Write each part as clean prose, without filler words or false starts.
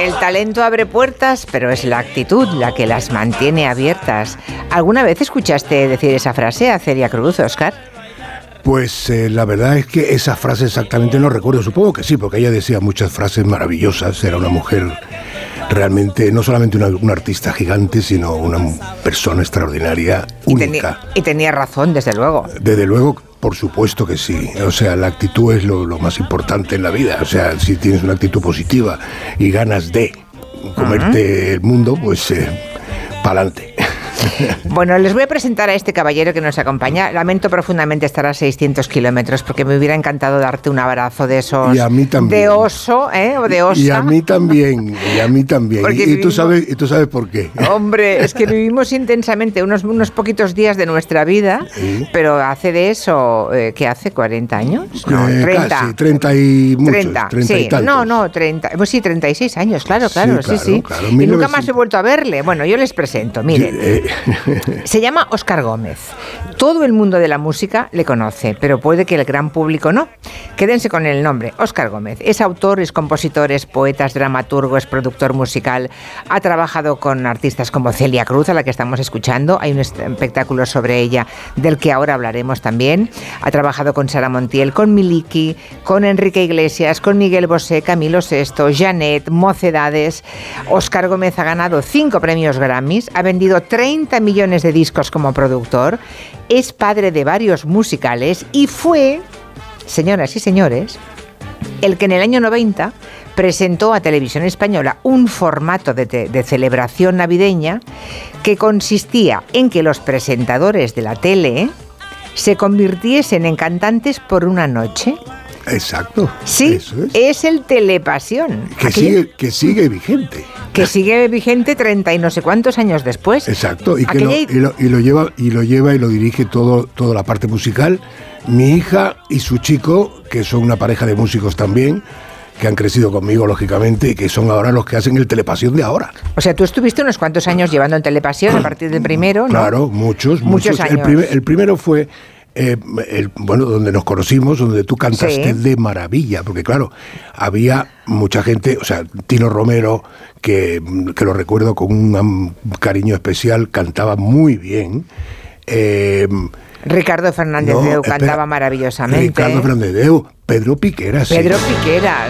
El talento abre puertas, pero es la actitud la que las mantiene abiertas. ¿Alguna vez escuchaste decir esa frase a Celia Cruz, Óscar? Pues la verdad es que esa frase exactamente no recuerdo. Supongo que sí, porque ella decía muchas frases maravillosas. Era una mujer realmente, no solamente una artista gigante, sino una persona extraordinaria, única. Y tenía razón, desde luego. Desde luego, por supuesto que sí. O sea, la actitud es lo más importante en la vida. O sea, si tienes una actitud positiva y ganas de comerte el mundo, pues pa'lante. Bueno, les voy a presentar a este caballero que nos acompaña. Lamento profundamente estar a 600 kilómetros porque me hubiera encantado darte un abrazo de esos. Y a mí también. De oso, o de osa. Y a mí también. Y tú sabes por qué. Hombre, es que vivimos intensamente unos poquitos días de nuestra vida, ¿sí? Pero hace de eso, ¿qué hace? ¿40 años? No, 30. Casi, 30 y muchos. 30 sí. Y tantos. No, 30. Pues sí, 36 años, claro. Claro. Y nunca más he vuelto a verle. Bueno, yo les presento, miren. Se llama Óscar Gómez. Todo el mundo de la música le conoce, pero puede que el gran público no. Quédense con el nombre, Óscar Gómez. Es autor, es compositor, es poeta, es dramaturgo, es productor musical. Ha trabajado con artistas como Celia Cruz, a la que estamos escuchando. Hay un espectáculo sobre ella del que ahora hablaremos también. Ha trabajado con Sara Montiel, con Miliki, con Enrique Iglesias, con Miguel Bosé, Camilo Sesto, Janet, Mocedades. Óscar Gómez ha ganado 5 premios Grammys, ha vendido 30 millones de discos como productor, es padre de varios musicales y fue, señoras y señores, el que en el año 90 presentó a Televisión Española un formato de celebración navideña que consistía en que los presentadores de la tele se convirtiesen en cantantes por una noche. Exacto. Sí, es el Telepasión. Que sigue vigente. Que sigue vigente 30 y no sé cuántos años después. Exacto, y lo lleva y lo dirige toda la parte musical. Mi hija y su chico, que son una pareja de músicos también, que han crecido conmigo, lógicamente, y que son ahora los que hacen el Telepasión de ahora. O sea, tú estuviste unos cuantos años llevando el Telepasión a partir del primero, ¿no? Claro, muchos años. El primero fue... donde nos conocimos, donde tú cantaste de maravilla, porque claro, había mucha gente, o sea, Tino Romero, que lo recuerdo con un cariño especial, cantaba muy bien. Ricardo Fernández Deu cantaba maravillosamente. Ricardo Fernández Deu, Pedro Piqueras. Pedro Piqueras.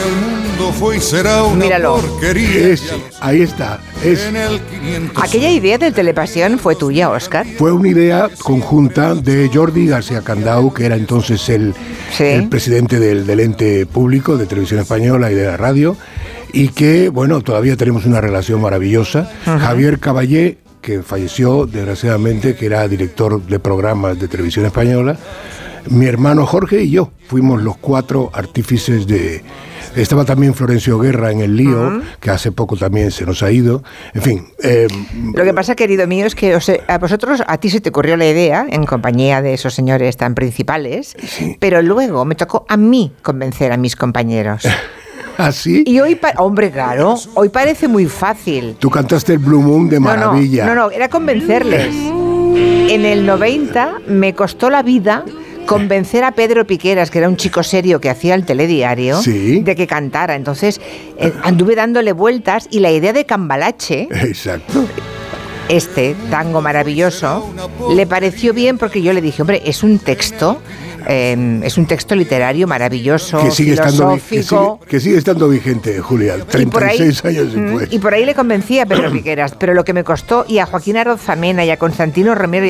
Míralo. Ahí está. ¿Aquella idea del Telepasión fue tuya, Óscar? Fue una idea conjunta de Jordi García Candau, que era entonces el presidente del ente público de Televisión Española y de la radio, y que, bueno, todavía tenemos una relación maravillosa. Javier Caballé, que falleció desgraciadamente, que era director de programas de Televisión Española. Mi hermano Jorge y yo fuimos los 4 artífices de... Estaba también Florencio Guerra en el lío, que hace poco también se nos ha ido. En fin... Lo que pasa, querido mío, es que a ti se te ocurrió la idea, en compañía de esos señores tan principales, pero luego me tocó a mí convencer a mis compañeros. ¿Ah, sí? Y hoy, hombre, claro, hoy parece muy fácil. Tú cantaste el Blue Moon de maravilla. No, era convencerles. En el 90 me costó la vida convencer a Pedro Piqueras, que era un chico serio que hacía el telediario, de que cantara. Entonces anduve dándole vueltas y la idea de Cambalache... Exacto. Este tango maravilloso le pareció bien porque yo le dije, hombre, es un texto literario maravilloso, que sigue filosófico. Que sigue estando vigente, Julia, 36 años después. Y por ahí le convencí a Pedro Piqueras, pero lo que me costó, y a Joaquín Arozamena y a Constantino Romero